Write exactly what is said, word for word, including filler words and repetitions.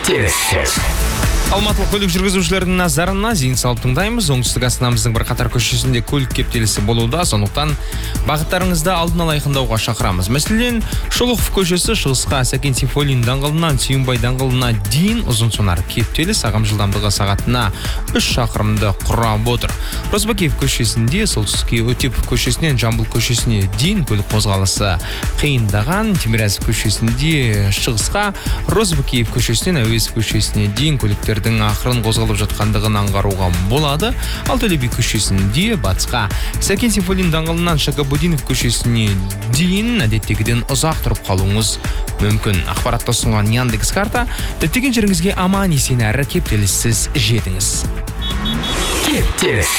кептеліс. Алматылық көлік жүргізушілердің назарына зейін салып тыңдаймыз. Оңтүстік астанамыздың бірқатар көшесінде көлік кептелісі болуда, сондықтан бағыттарыңызды алдын ала айқындауға шақырамыз. Мәселен, Шолохов көшесі шығысқа Сәкен Сейфуллин даңғылынан Сүйінбай даңғылына дейін ұзын сонар кептеліс, ағым жылдамдығы сағатына үш шақырымды құрап отыр. Розыбакиев көшесінде солтүстікке Өтепов көшесінен Жамбыл көшесіне дейін көлік қозғалысы қиындаған. Тимирязев көшесінде шығысқа Розыбакиев көшесінен Әуезов көшесіне дейін көліктер ақырын қозғалып жатқандығын аңғаруға болады. Ал Төле би көшесінде батысқа Сәкен Сейфуллин даңғылынан Шагабудинов көшесіне дейін әдеттегіден ұзақ тұрып қалуыңыз мүмкін. Ақпаратты ұсынған Яндекс карта, діттеген жеріңізге аман есен әрі кептеліссіз жетіңіз. Кептеліс.